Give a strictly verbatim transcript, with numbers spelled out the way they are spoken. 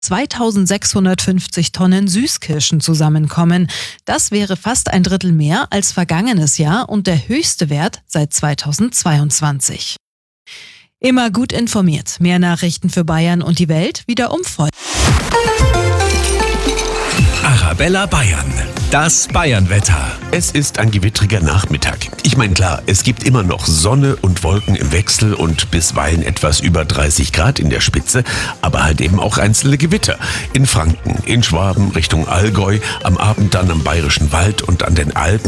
zweitausendsechshundertfünfzig Tonnen Süßkirschen zusammenkommen. Das wäre fast ein Drittel mehr als vergangenes Jahr und der höchste Wert seit zweitausendzweiundzwanzig. Immer gut informiert. Mehr Nachrichten für Bayern und die Welt wieder um voll. Arabella Bayern, das Bayernwetter. Es ist ein gewittriger Nachmittag. Ich meine, klar, es gibt immer noch Sonne und Wolken im Wechsel und bisweilen etwas über dreißig Grad in der Spitze, aber halt eben auch einzelne Gewitter. In Franken, in Schwaben, Richtung Allgäu, am Abend dann am Bayerischen Wald und an den Alpen.